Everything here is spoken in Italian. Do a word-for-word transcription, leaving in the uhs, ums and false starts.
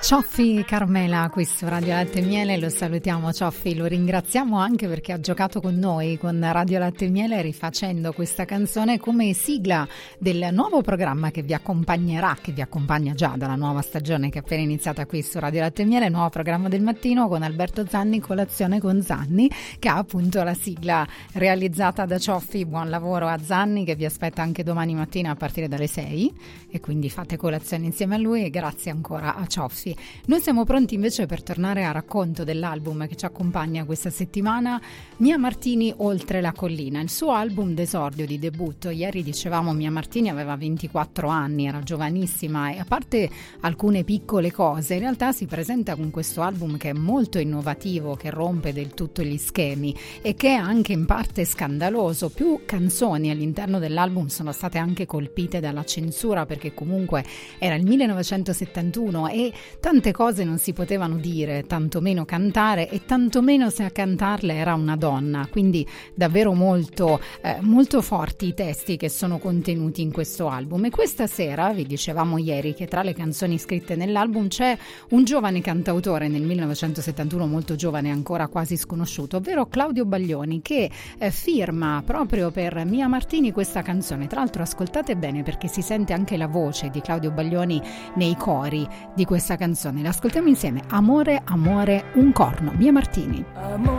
Cioffi Carmela qui su Radio Latte e Miele, lo salutiamo Cioffi, lo ringraziamo anche perché ha giocato con noi, con Radio Latte e Miele, rifacendo questa canzone come sigla del nuovo programma che vi accompagnerà, che vi accompagna già dalla nuova stagione che è appena iniziata qui su Radio Latte e Miele, nuovo programma del mattino con Alberto Zanni, Colazione con Zanni, che ha appunto la sigla realizzata da Cioffi. Buon lavoro a Zanni che vi aspetta anche domani mattina a partire dalle sei e quindi fate colazione insieme a lui, e grazie ancora a Cioffi. Noi siamo pronti invece per tornare a racconto dell'album che ci accompagna questa settimana, Mia Martini Oltre la collina, il suo album d'esordio, di debutto. Ieri dicevamo Mia Martini aveva ventiquattro anni, era giovanissima, e a parte alcune piccole cose in realtà si presenta con questo album che è molto innovativo, che rompe del tutto gli schemi e che è anche in parte scandaloso. Più canzoni all'interno dell'album sono state anche colpite dalla censura perché comunque era il millenovecentosettantuno e tante cose non si potevano dire, tantomeno cantare, e tantomeno se a cantarle era una donna, quindi davvero molto, eh, molto forti i testi che sono contenuti in questo album. E questa sera vi dicevamo ieri che tra le canzoni scritte nell'album c'è un giovane cantautore nel millenovecentosettantuno, molto giovane, ancora quasi sconosciuto, ovvero Claudio Baglioni, che eh, firma proprio per Mia Martini questa canzone. Tra l'altro ascoltate bene perché si sente anche la voce di Claudio Baglioni nei cori di questa canzone. L'ascoltiamo insieme. Amore, amore, un corno, Mia Martini.